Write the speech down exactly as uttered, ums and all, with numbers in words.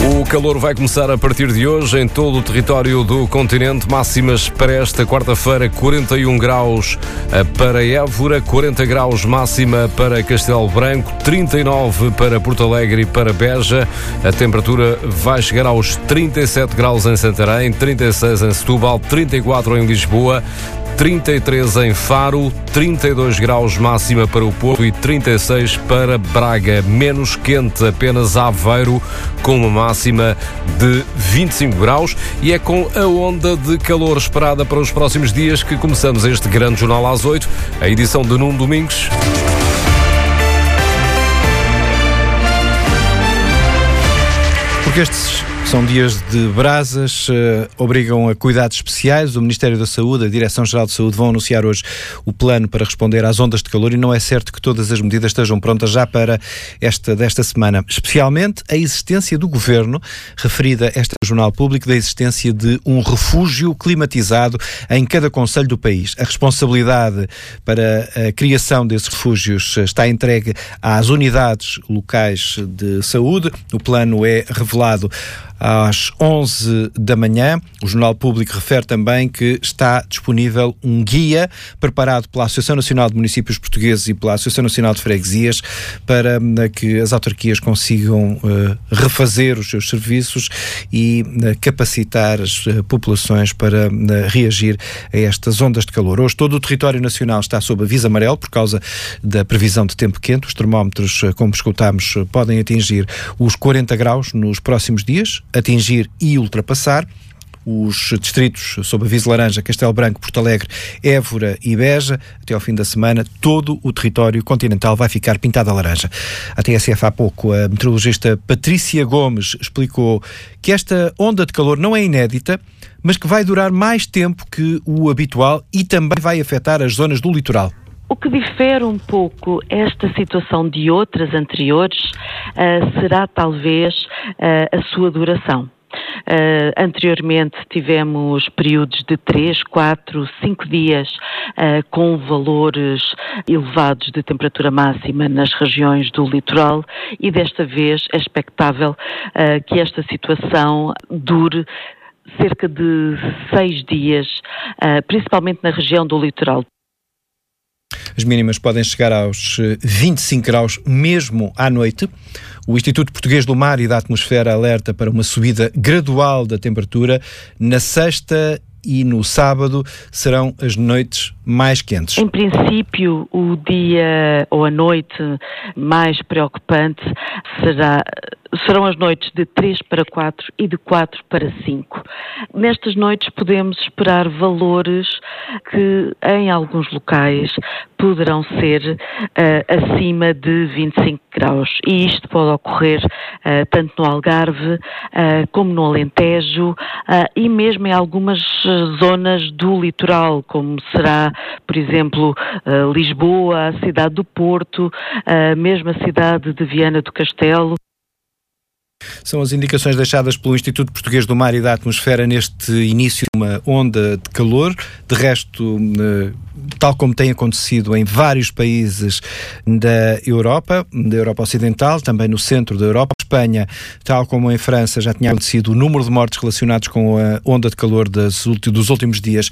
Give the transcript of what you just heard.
O calor vai começar a partir de hoje em todo o território do continente. Máximas para esta quarta-feira: quarenta e um graus para Évora, quarenta graus máxima para Castelo Branco, trinta e nove para Porto Alegre e para Beja. A temperatura vai chegar aos trinta e sete graus em Santarém, trinta e seis em Setúbal, trinta e quatro em Lisboa, trinta e três em Faro, trinta e dois graus máxima para o Porto e trinta e seis para Braga. Menos quente apenas Aveiro, com uma máxima de vinte e cinco graus. E é com a onda de calor esperada para os próximos dias que começamos este grande jornal às oito, a edição de Nuno Domingos. Porque estes são dias de brasas, uh, obrigam a cuidados especiais. O Ministério da Saúde, a Direção-Geral de Saúde vão anunciar hoje o plano para responder às ondas de calor e não é certo que todas as medidas estejam prontas já para esta desta semana. Especialmente a existência do Governo, referida a este Jornal Público, da existência de um refúgio climatizado em cada concelho do país. A responsabilidade para a criação desses refúgios está entregue às unidades locais de saúde. O plano é revelado às onze da manhã. O Jornal Público refere também que está disponível um guia preparado pela Associação Nacional de Municípios Portugueses e pela Associação Nacional de Freguesias para que as autarquias consigam uh, refazer os seus serviços e uh, capacitar as uh, populações para uh, reagir a estas ondas de calor. Hoje todo o território nacional está sob aviso amarelo por causa da previsão de tempo quente. Os termómetros, uh, como escutámos, uh, podem atingir os quarenta graus nos próximos dias, atingir e ultrapassar. Os distritos sob aviso laranja: Castelo Branco, Porto Alegre, Évora e Beja. Até ao fim da semana, todo o território continental vai ficar pintado a laranja. A T S F há pouco, a meteorologista Patrícia Gomes explicou que esta onda de calor não é inédita, mas que vai durar mais tempo que o habitual e também vai afetar as zonas do litoral. O que difere um pouco esta situação de outras anteriores uh, será talvez uh, a sua duração. Uh, anteriormente tivemos períodos de três, quatro, cinco dias uh, com valores elevados de temperatura máxima nas regiões do litoral e desta vez é expectável uh, que esta situação dure cerca de seis dias, uh, principalmente na região do litoral. As mínimas podem chegar aos vinte e cinco graus mesmo à noite. O Instituto Português do Mar e da Atmosfera alerta para uma subida gradual da temperatura. Na sexta e no sábado serão as noites mais quentes. Em princípio, o dia ou a noite mais preocupante será, serão as noites de três para quatro e de quatro para cinco. Nestas noites podemos esperar valores que em alguns locais poderão ser uh, acima de vinte e cinco graus. E isto pode ocorrer uh, tanto no Algarve uh, como no Alentejo uh, e mesmo em algumas zonas do litoral, como será, por exemplo, uh, Lisboa, a cidade do Porto, uh, mesmo a cidade de Viana do Castelo. São as indicações deixadas pelo Instituto Português do Mar e da Atmosfera neste início de uma onda de calor. De resto, tal como tem acontecido em vários países da Europa, da Europa Ocidental, também no centro da Europa, Espanha, tal como em França, já tinha acontecido, o número de mortes relacionados com a onda de calor das, dos últimos dias